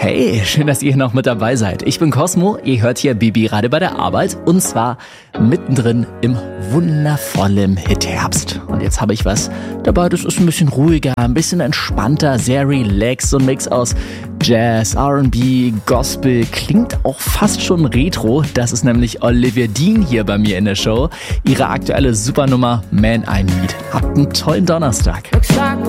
Hey, schön, dass ihr noch mit dabei seid. Ich bin Cosmo, ihr hört hier Bibi gerade bei der Arbeit und zwar mittendrin im wundervollen Hitherbst. Und jetzt habe ich was dabei, das ist ein bisschen ruhiger, ein bisschen entspannter, sehr relaxed, so ein Mix aus Jazz, R&B, Gospel, klingt auch fast schon retro. Das ist nämlich Olivia Dean hier bei mir in der Show. Ihre aktuelle Supernummer Man I Need. Habt einen tollen Donnerstag.